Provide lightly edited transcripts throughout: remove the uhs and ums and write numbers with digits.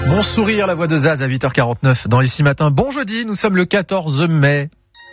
Mon sourire, la voix de Zaz à 8h49 dans Ici Matin. Bon jeudi, nous sommes le 14 mai.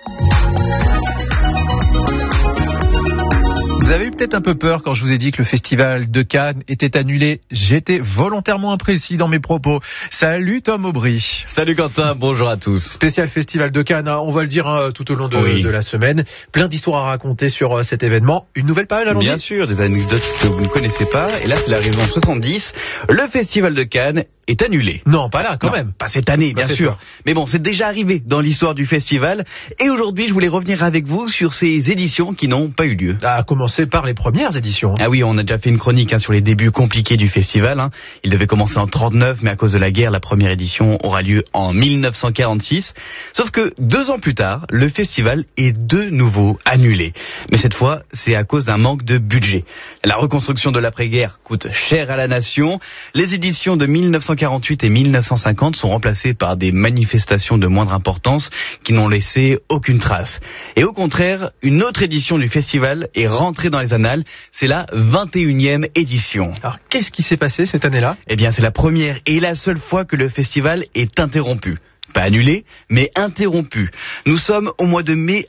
Vous avez eu peut-être un peu peur quand je vous ai dit que le festival de Cannes était annulé. J'étais volontairement imprécis dans mes propos. Salut Tom Aubry. Salut Quentin, bonjour à tous. Spécial festival de Cannes, on va le dire tout au long de la semaine. Plein d'histoires à raconter sur cet événement. Une nouvelle page, allons-y. Bien sûr, des anecdotes que vous ne connaissez pas. Et là, c'est la raison 70. Le festival de Cannes est annulé. Non, pas là, quand même. Pas cette année, bien sûr. Mais bon, c'est déjà arrivé dans l'histoire du festival. Et aujourd'hui, je voulais revenir avec vous sur ces éditions qui n'ont pas eu lieu. À commencer par les premières éditions. Ah oui, on a déjà fait une chronique sur les débuts compliqués du festival. Il devait commencer en 39, mais à cause de la guerre, la première édition aura lieu en 1946. Sauf que 2 ans plus tard, le festival est de nouveau annulé. Mais cette fois, c'est à cause d'un manque de budget. La reconstruction de l'après-guerre coûte cher à la nation. Les éditions de 1948 et 1950 sont remplacées par des manifestations de moindre importance qui n'ont laissé aucune trace. Et au contraire, une autre édition du festival est rentrée dans les annales, c'est la 21e édition. Alors, qu'est-ce qui s'est passé cette année-là ? Eh bien, c'est la première et la seule fois que le festival est interrompu. Pas annulé, mais interrompu. Nous sommes au mois de mai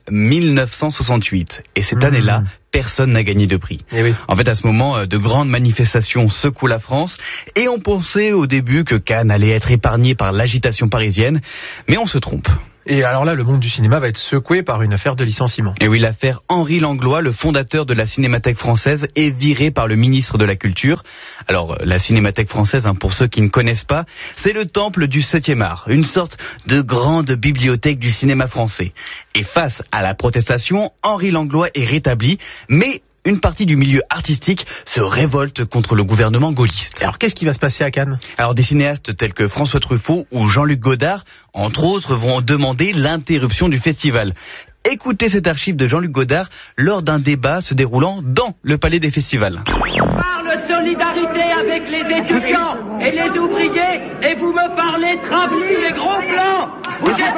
1968. Et cette année-là, personne n'a gagné de prix. Oui. En fait, à ce moment, de grandes manifestations secouent la France. Et on pensait au début que Cannes allait être épargné par l'agitation parisienne. Mais on se trompe. Et alors là, le monde du cinéma va être secoué par une affaire de licenciement. Et oui, l'affaire Henri Langlois, le fondateur de la Cinémathèque française, est viré par le ministre de la Culture. Alors, la Cinémathèque française, pour ceux qui ne connaissent pas, c'est le temple du 7e art, une sorte de grande bibliothèque du cinéma français. Et face à la protestation, Henri Langlois est rétabli, mais une partie du milieu artistique se révolte contre le gouvernement gaulliste. Alors qu'est-ce qui va se passer à Cannes ? Alors des cinéastes tels que François Truffaut ou Jean-Luc Godard, entre autres, vont demander l'interruption du festival. Écoutez cette archive de Jean-Luc Godard lors d'un débat se déroulant dans le Palais des Festivals. On parle solidarité avec les étudiants et les ouvriers et vous me parlez trablis les gros blancs. Vous êtes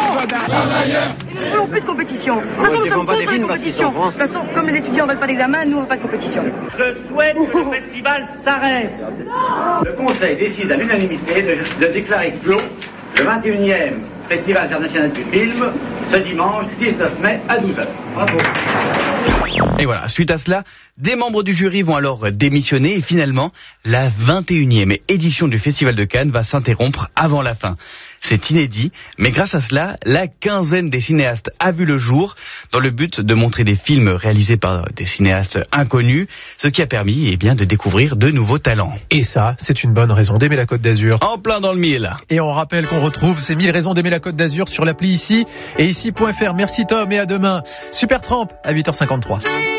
Nous ne voulons plus de compétition. De toute façon, nous sommes contre les compétitions. De toute façon, comme les étudiants ne veulent pas d'examen, nous, on ne veut pas de compétition. Je souhaite que le festival s'arrête. Le Conseil décide à l'unanimité de déclarer clos le 21e Festival international du film ce dimanche 19 mai à 12h. Bravo. Et voilà, suite à cela, des membres du jury vont alors démissionner et finalement, la 21e édition du Festival de Cannes va s'interrompre avant la fin. C'est inédit, mais grâce à cela, la quinzaine des cinéastes a vu le jour dans le but de montrer des films réalisés par des cinéastes inconnus, ce qui a permis de découvrir de nouveaux talents. Et ça, c'est une bonne raison d'aimer la Côte d'Azur. En plein dans le mille. Et on rappelle qu'on retrouve ces 1000 raisons d'aimer la Côte d'Azur sur l'appli Ici et Ici.fr. Merci Tom et à demain. Super Tramp à 8h53.